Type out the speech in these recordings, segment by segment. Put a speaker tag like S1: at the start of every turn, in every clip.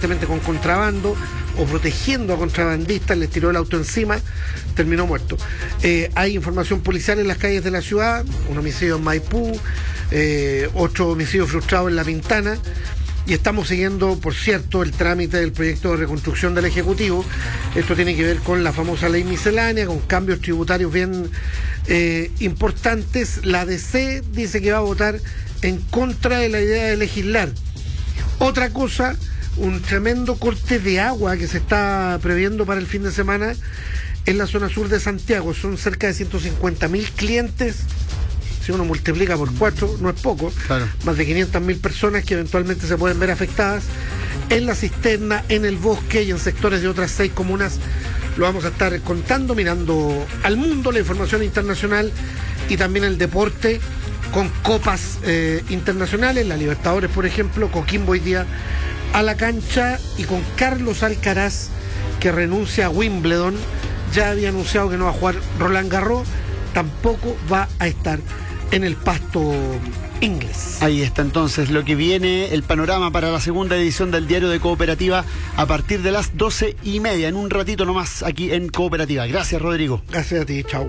S1: aparentemente con contrabando o protegiendo a contrabandistas, les tiró el auto encima, terminó muerto. Hay información policial en las calles de la ciudad, un homicidio en Maipú, otro homicidio frustrado en La Pintana. Y estamos siguiendo, por cierto, el trámite del proyecto de reconstrucción del Ejecutivo. Esto tiene que ver con la famosa ley miscelánea, con cambios tributarios bien importantes. La DC dice que va a votar en contra de la idea de legislar. Otra cosa, un tremendo corte de agua que se está previendo para el fin de semana en la zona sur de Santiago. Son cerca de 150.000 clientes. Si uno multiplica por 4, no es poco, claro. Más de 500.000 personas que eventualmente se pueden ver afectadas en la cisterna, en el bosque y en sectores de otras 6 comunas. Lo vamos a estar contando, mirando al mundo, la información internacional y también el deporte con copas internacionales, la Libertadores, por ejemplo, Coquimbo hoy día a la cancha y con Carlos Alcaraz, que renuncia a Wimbledon. Ya había anunciado que no va a jugar Roland Garros, tampoco va a estar en el pasto inglés.
S2: Ahí está entonces lo que viene, el panorama para la segunda edición del Diario de Cooperativa a partir de las 12:30, en un ratito nomás aquí en Cooperativa. Gracias, Rodrigo.
S1: Gracias a ti, chao.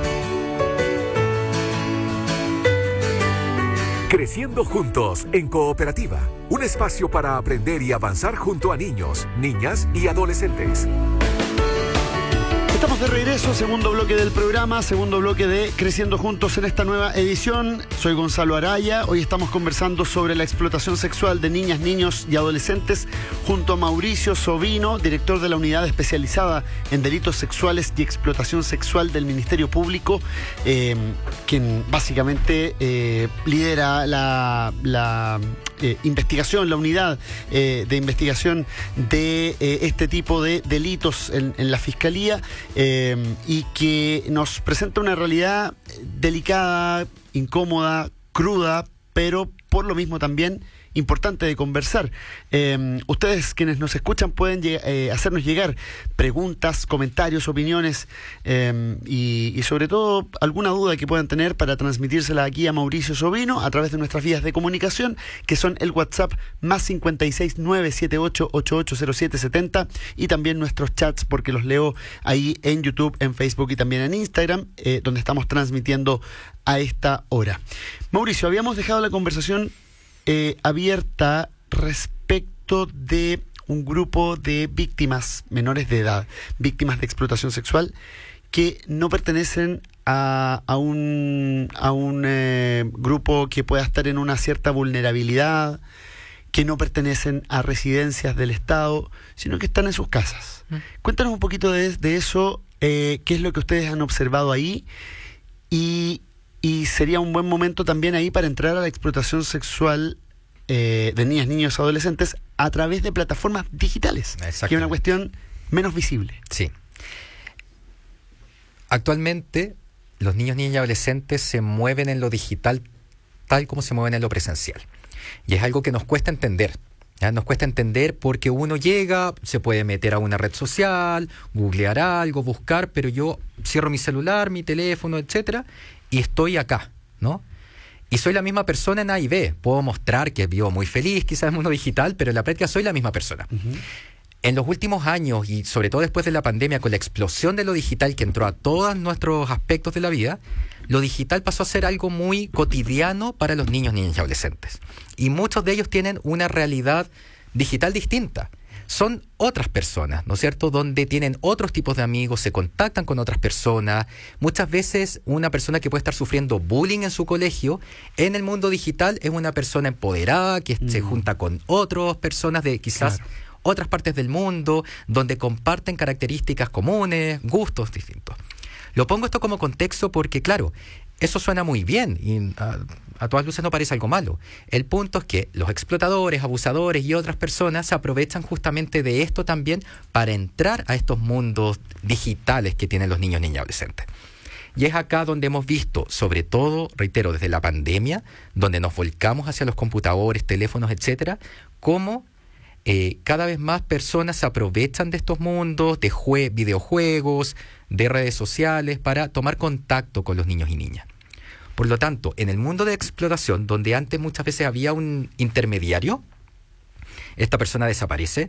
S3: Creciendo juntos en Cooperativa, un espacio para aprender y avanzar junto a niños, niñas y adolescentes.
S2: Estamos de regreso, segundo bloque del programa, segundo bloque de Creciendo Juntos en esta nueva edición. Soy Gonzalo Araya. Hoy estamos conversando sobre la explotación sexual de niñas, niños y adolescentes junto a Mauricio Sovino, director de la Unidad Especializada en Delitos Sexuales y Explotación Sexual del Ministerio Público, quien básicamente lidera la investigación, la unidad de investigación de este tipo de delitos en la Fiscalía, y que nos presenta una realidad delicada, incómoda, cruda, pero por lo mismo también importante de conversar. Ustedes quienes nos escuchan pueden hacernos llegar preguntas, comentarios, opiniones, y sobre todo alguna duda que puedan tener para transmitírsela aquí a Mauricio Sovino a través de nuestras vías de comunicación, que son el WhatsApp más 56 978 880770 y también nuestros chats, porque los leo ahí en YouTube, en Facebook y también en Instagram, donde estamos transmitiendo a esta hora. Mauricio, habíamos dejado la conversación abierta respecto de un grupo de víctimas menores de edad, víctimas de explotación sexual, que no pertenecen a un grupo que pueda estar en una cierta vulnerabilidad, que no pertenecen a residencias del Estado, sino que están en sus casas. Cuéntanos un poquito de eso, qué es lo que ustedes han observado ahí, y sería un buen momento también ahí para entrar a la explotación sexual de niñas, niños, adolescentes a través de plataformas digitales, que es una cuestión menos visible.
S4: Sí. Actualmente, los niños, niñas y adolescentes se mueven en lo digital tal como se mueven en lo presencial. Y es algo que nos cuesta entender. ¿Ya? Nos cuesta entender porque uno llega, se puede meter a una red social, googlear algo, buscar, pero yo cierro mi celular, mi teléfono, etcétera, y estoy acá, ¿no? Y soy la misma persona en A y B. Puedo mostrar que vivo muy feliz, quizás en el mundo digital, pero en la práctica soy la misma persona. Uh-huh. En los últimos años, y sobre todo después de la pandemia, con la explosión de lo digital que entró a todos nuestros aspectos de la vida, lo digital pasó a ser algo muy cotidiano para los niños, niñas y adolescentes. Y muchos de ellos tienen una realidad digital distinta. Son otras personas, ¿no es cierto?, donde tienen otros tipos de amigos, se contactan con otras personas. Muchas veces una persona que puede estar sufriendo bullying en su colegio, en el mundo digital es una persona empoderada que se junta con otras personas de quizás otras partes del mundo, donde comparten características comunes, gustos distintos. Lo pongo esto como contexto porque, claro, eso suena muy bien y a todas luces no parece algo malo. El punto es que los explotadores, abusadores y otras personas se aprovechan justamente de esto también para entrar a estos mundos digitales que tienen los niños, niñas y adolescentes. Y es acá donde hemos visto, sobre todo, reitero, desde la pandemia, donde nos volcamos hacia los computadores, teléfonos, etcétera, cómo cada vez más personas se aprovechan de estos mundos, de videojuegos, de redes sociales, para tomar contacto con los niños y niñas. Por lo tanto, en el mundo de explotación, donde antes muchas veces había un intermediario, esta persona desaparece